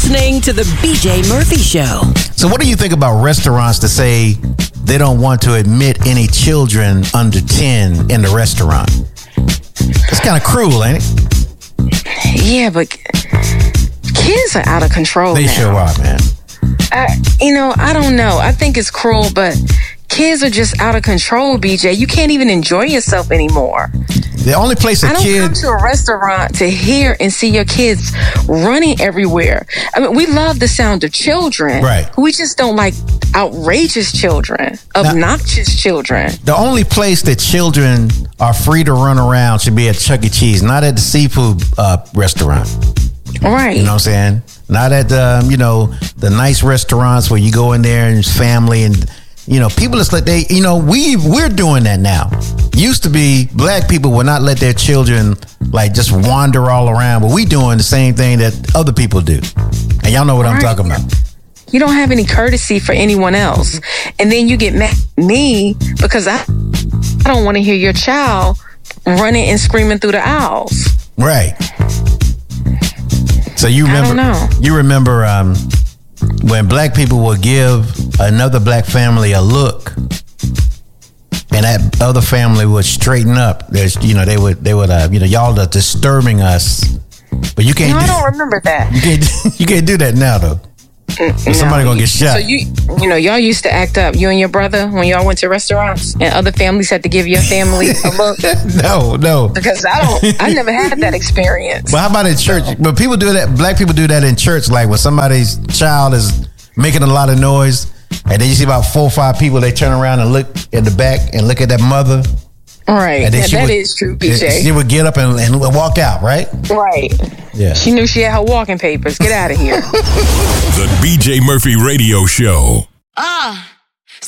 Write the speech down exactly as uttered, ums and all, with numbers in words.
listening to the B J Murphy Show. So what do you think about restaurants that say they don't want to admit any children under ten in the restaurant? It's kind of cruel, ain't it? Yeah, but kids are out of control They now. sure are, man. I, you know, I don't know. I think it's cruel, but kids are just out of control, B J. You can't even enjoy yourself anymore. The only place a I don't kid... come to a restaurant to hear and see your kids running everywhere. I mean, we love the sound of children. Right. We just don't like outrageous children, obnoxious now, children. The only place that children are free to run around should be at Chuck E. Cheese, not at the seafood uh, restaurant. Right. You know what I'm saying? Not at the, um, you know, the nice restaurants where you go in there and it's family and, you know, people just let they, you know, we, we're doing that now. Used to be black people would not let their children like just wander all around, but we doing the same thing that other people do. And y'all know what right. I'm talking about. You don't have any courtesy for anyone else. And then you get mad at me because I, I don't want to hear your child running and screaming through the aisles. Right. So you remember, I don't know. you remember um, when black people would give another black family a look, and that other family would straighten up. There's, you know, they would, they would, uh, you know, y'all are disturbing us, but you can't. No, do, I don't remember that. You can't, you can't do that now, though. No, somebody gonna get shot. So you, you know, y'all used to act up. You and your brother when y'all went to restaurants, and other families had to give your family a look. no, no, because I don't. I never had that experience. But how about in church? But people do that. Black people do that in church, like when somebody's child is making a lot of noise, and then you see about four or five people. They turn around and look at the back and look at that mother. Right. And then yeah, she that would, is true, B J. She would get up and, and walk out, right? Right. Yeah. She knew she had her walking papers. Get out of here. The B J Murphy Radio Show. Ah.